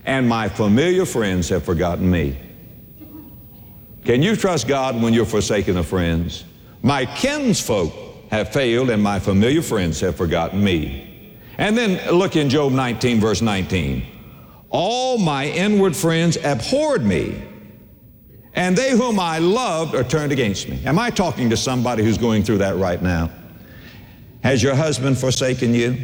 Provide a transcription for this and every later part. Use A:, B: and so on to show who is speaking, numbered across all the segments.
A: and my familiar friends have forgotten me. Can you trust God when you're forsaken of friends? My kinsfolk have failed, and my familiar friends have forgotten me. And then look in Job 19, verse 19. All my inward friends abhorred me, and they whom I loved are turned against me. Am I talking to somebody who's going through that right now? Has your husband forsaken you?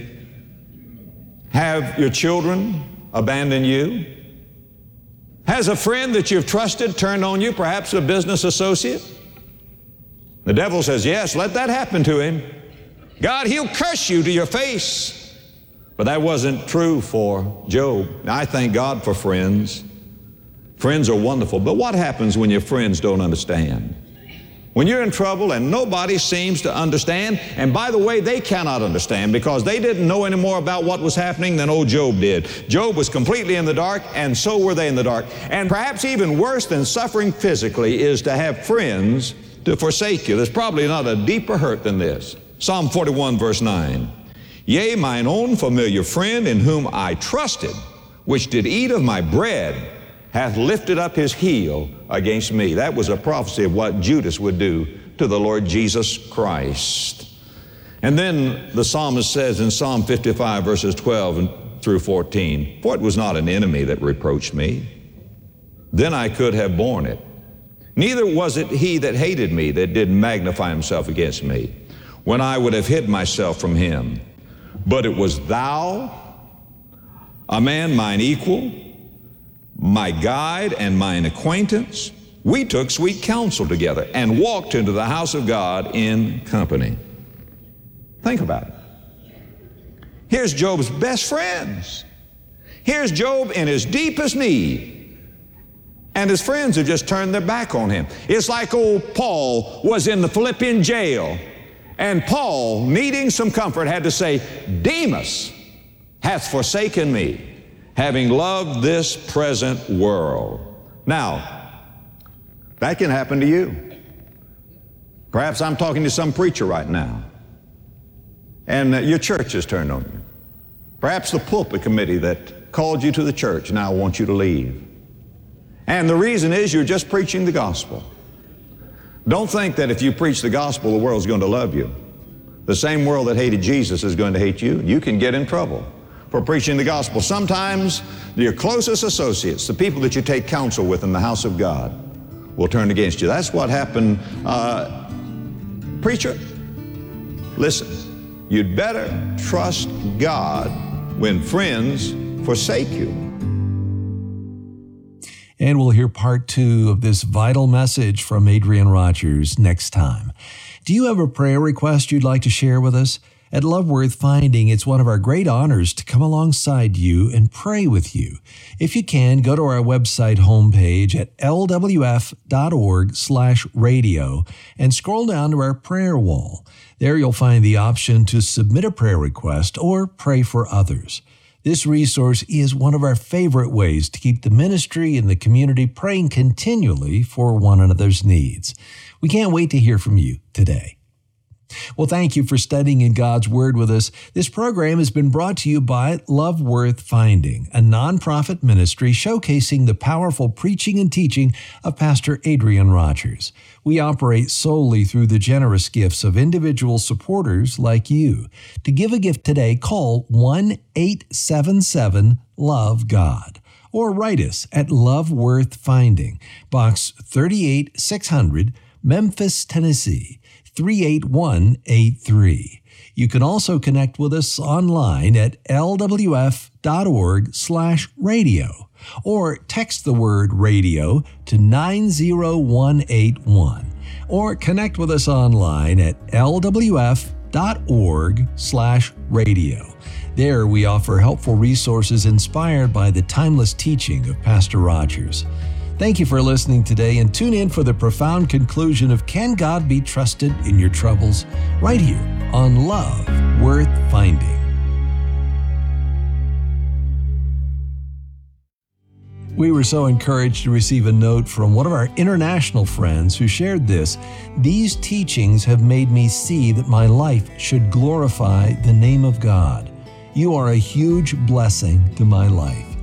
A: Have your children abandoned you? Has a friend that you've trusted turned on you, perhaps a business associate? The devil says, yes, let that happen to him. God, he'll curse you to your face. But that wasn't true for Job. I thank God for friends. Friends are wonderful, but what happens when your friends don't understand? When you're in trouble and nobody seems to understand, and by the way, they cannot understand because they didn't know any more about what was happening than old Job did. Job was completely in the dark, and so were they in the dark. And perhaps even worse than suffering physically is to have friends to forsake you. There's probably not a deeper hurt than this. Psalm 41, verse 9. Yea, mine own familiar friend in whom I trusted, which did eat of my bread, hath lifted up his heel against me. That was a prophecy of what Judas would do to the Lord Jesus Christ. And then the psalmist says in Psalm 55, verses 12 through 14, for it was not an enemy that reproached me, then I could have borne it. Neither was it he that hated me that did magnify himself against me, when I would have hid myself from him. But it was thou, a man mine equal, my guide and mine acquaintance. We took sweet counsel together and walked into the house of God in company. Think about it. Here's Job's best friends. Here's Job in his deepest need, and his friends have just turned their back on him. It's like old Paul was in the Philippian jail, and Paul, needing some comfort, had to say, Demas hath forsaken me, having loved this present world. Now, that can happen to you. Perhaps I'm talking to some preacher right now, and your church has turned on you. Perhaps the pulpit committee that called you to the church now wants you to leave. And the reason is you're just preaching the gospel. Don't think that if you preach the gospel, the world's going to love you. The same world that hated Jesus is going to hate you. You can get in trouble for preaching the gospel. Sometimes your closest associates, the people that you take counsel with in the house of God, will turn against you. That's what happened. Preacher, listen, you'd better trust God when friends forsake you.
B: And we'll hear part 2 of this vital message from Adrian Rogers next time. Do you have a prayer request you'd like to share with us? At Love Worth Finding, it's one of our great honors to come alongside you and pray with you. If you can, go to our website homepage at lwf.org/radio and scroll down to our prayer wall. There you'll find the option to submit a prayer request or pray for others. This resource is one of our favorite ways to keep the ministry and the community praying continually for one another's needs. We can't wait to hear from you today. Well, thank you for studying in God's Word with us. This program has been brought to you by Love Worth Finding, a nonprofit ministry showcasing the powerful preaching and teaching of Pastor Adrian Rogers. We operate solely through the generous gifts of individual supporters like you. To give a gift today, call 1-877-LOVE-GOD or write us at Love Worth Finding, Box 38600, Memphis, Tennessee 38183. You can also connect with us online at lwf.org/radio or text the word radio to 90181 or connect with us online at lwf.org/radio. There we offer helpful resources inspired by the timeless teaching of Pastor Rogers. Thank you for listening today, and tune in for the profound conclusion of Can God Be Trusted in Your Troubles? Right here on Love Worth Finding. We were so encouraged to receive a note from one of our international friends who shared this. These teachings have made me see that my life should glorify the name of God. You are a huge blessing to my life.